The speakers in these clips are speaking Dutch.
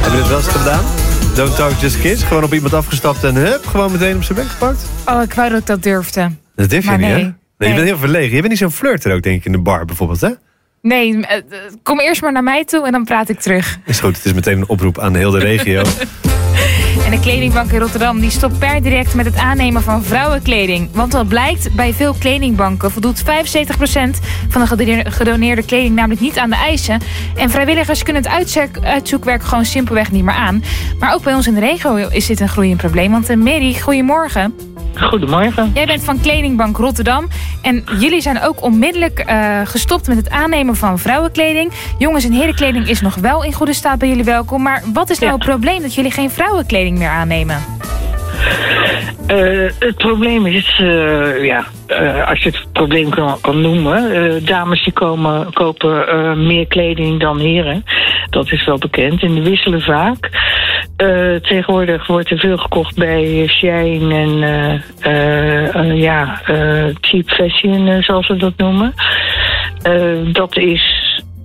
Heb je dit wel eens gedaan? Don't talk, just kiss. Gewoon op iemand afgestapt en hup, gewoon meteen op zijn bek gepakt? Oh, ik wou dat ik dat durfde. Dat durf je maar niet, nee. hè? Nee, je bent heel verlegen. Je bent niet zo'n flirter ook, denk ik, in de bar bijvoorbeeld, hè? Nee, kom eerst maar naar mij toe en dan praat ik terug. Is goed, het is meteen een oproep aan heel de regio. En de kledingbank in Rotterdam die stopt per direct met het aannemen van vrouwenkleding. Want wat blijkt, bij veel kledingbanken voldoet 75% van de gedoneerde kleding namelijk niet aan de eisen. En vrijwilligers kunnen het uitzoekwerk gewoon simpelweg niet meer aan. Maar ook bij ons in de regio is dit een groeiend probleem. Want Mary, goedemorgen. Goedemorgen. Jij bent van Kledingbank Rotterdam. En jullie zijn ook onmiddellijk gestopt met het aannemen van vrouwenkleding. Jongens- en herenkleding is nog wel in goede staat bij jullie welkom. Maar wat is nou het probleem dat jullie geen vrouwenkleding meer aannemen? Het probleem is, als je het probleem kan noemen, dames die kopen meer kleding dan heren. Dat is wel bekend. En die wisselen vaak. Tegenwoordig wordt er veel gekocht bij Shein en cheap fashion, zoals we dat noemen. Dat is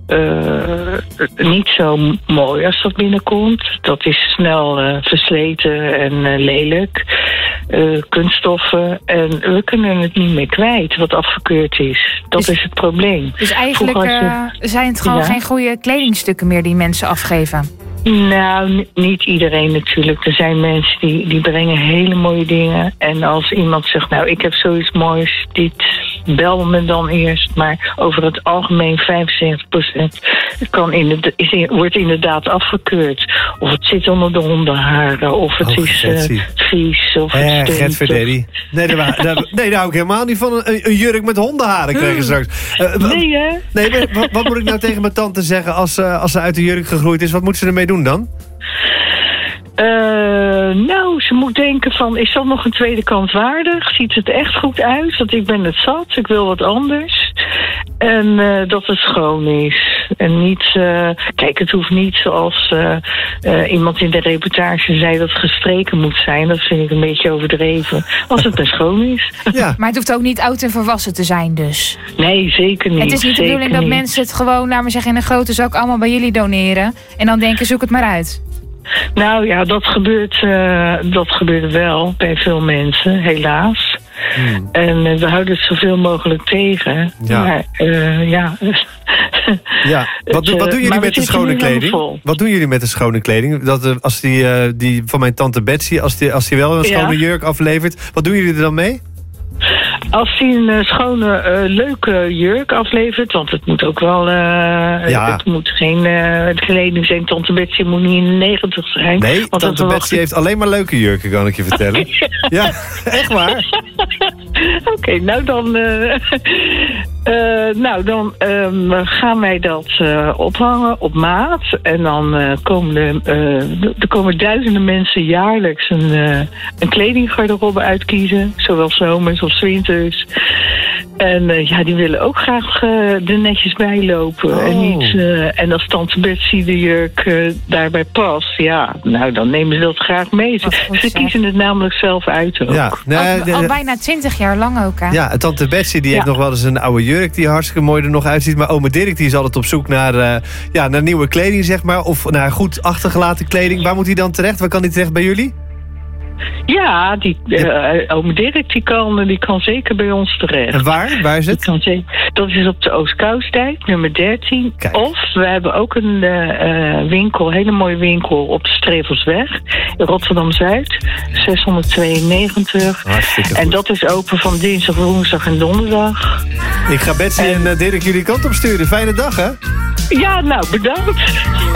niet zo mooi als dat binnenkomt. Dat is snel versleten en lelijk. Kunststoffen. En we kunnen het niet meer kwijt wat afgekeurd is. Dat is het probleem. Dus eigenlijk zijn het gewoon geen goede kledingstukken meer die mensen afgeven? Nou, niet iedereen natuurlijk. Er zijn mensen die brengen hele mooie dingen. En als iemand zegt, nou, ik heb zoiets moois, bel me dan eerst. Maar over het algemeen 75% wordt inderdaad afgekeurd. Of het zit onder de hondenharen, of het is vies, of het stinkt. Gert Verdedi. Nee, daar hou ik helemaal niet van. Een jurk met hondenharen krijgen straks. Nee, hè? Nee, wat moet ik nou tegen mijn tante zeggen als ze uit de jurk gegroeid is? Wat moet ze ermee doen dan? Ze moet denken van, is dat nog een tweede kans waardig? Ziet het echt goed uit? Want ik ben het zat, ik wil wat anders. En dat het schoon is. En niet, kijk, het hoeft niet zoals iemand in de reportage zei dat het gestreken moet zijn. Dat vind ik een beetje overdreven. Als het maar schoon is. Ja. Maar het hoeft ook niet oud en volwassen te zijn dus? Nee, zeker niet. Het is niet de bedoeling dat mensen het gewoon, laat maar zeggen, in een grote zak allemaal bij jullie doneren. En dan denken, zoek het maar uit. Nou ja, dat gebeurt wel bij veel mensen, helaas. En we houden het zoveel mogelijk tegen. Ja. Maar Wat doen jullie met de schone kleding? Wat doen jullie met de schone kleding? Als die van mijn tante Betsy, als die wel een schone jurk aflevert, wat doen jullie er dan mee? Als hij een schone, leuke jurk aflevert, want het moet ook wel... Het moet geen kleding zijn. Tante Betsy moet niet in de 90 zijn. Nee, tante Betsy heeft alleen maar leuke jurken, kan ik je vertellen. Ja, echt waar. Oké, nou dan gaan wij dat ophangen op maat. En dan komen duizenden mensen jaarlijks een kledinggarderobe uitkiezen. Zowel zomers als winters. En die willen ook graag er netjes bij lopen. En als tante Betsy de jurk daarbij past, dan nemen ze dat graag mee. Ze kiezen het namelijk zelf uit ook. Ja, al bijna 20 jaar lang ook, hè? Ja, tante Betsy die heeft nog wel eens een oude jurk die hartstikke mooi er nog uitziet. Maar ome Dirk die is altijd op zoek naar nieuwe kleding, zeg maar. Of naar goed achtergelaten kleding. Waar moet hij dan terecht? Waar kan hij terecht bij jullie? Ja, ome Dirk die kan zeker bij ons terecht. En waar is het? Dat is op de Oostkousdijk, nummer 13. Kijk. Of we hebben ook een hele mooie winkel op de Strevelsweg. In Rotterdam-Zuid, 692. Hartstikke goed. En dat is open van dinsdag, woensdag en donderdag. Ik ga Betsy en Dirk jullie kant op sturen. Fijne dag, hè? Ja, nou, bedankt.